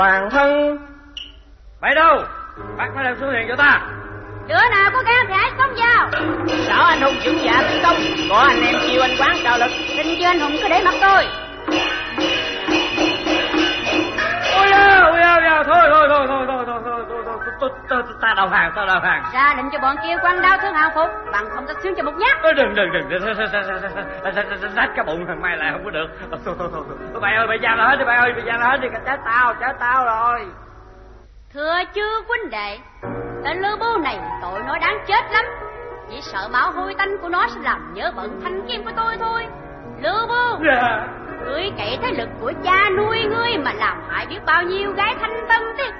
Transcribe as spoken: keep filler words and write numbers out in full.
Toàn thân. Mày đâu? Bắt nó đem xuống hiện cho ta. Đứa nào có gan thì hãy xông vào. Sợ anh hùng dũng dạ tấn công, có anh em chiêu anh quán trợ lực. Xin chiêu anh hùng cứ để mặc tôi. Ôi da, ôi da, ôi da, thôi thôi thôi thôi thôi thôi thôi thôi thôi ta đầu hàng, ta đầu hàng. Ra lệnh cho bọn kia quăng đao thương hào phục, bằng không ta xuyên cho một nhát. Đừng đừng đừng rách cái bụng thằng Mai lại không có được. Thôi thôi thôi, mày ơi, mày giam nó hết đi, mày ơi, mày giam nó hết đi, chết tao, chết tao rồi. Thưa chư huynh đệ, tên Lư Bưu này tội nó đáng chết lắm. Chỉ sợ máu hôi tanh của nó sẽ làm nhớ bận thanh kiếm của tôi thôi. Lư Bưu, Dạ. ngươi cậy thế lực của cha nuôi ngươi mà làm hại biết bao nhiêu gái thanh tân thế.